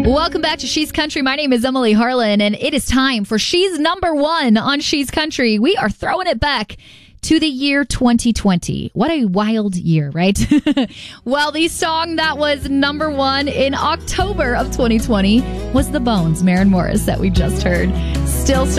Welcome back to She's Country. My name is Emily Harlan, and it is time for She's Number One on She's Country. We are throwing it back to the year 2020. What a wild year, right? Well, the song that was number one in October of 2020 was The Bones, Maren Morris, that we just heard. Still